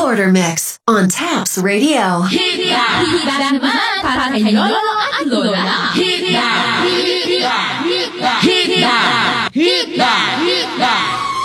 Order Mix on Taps Radio. Hit naman para kay Lolo at Lola. Hit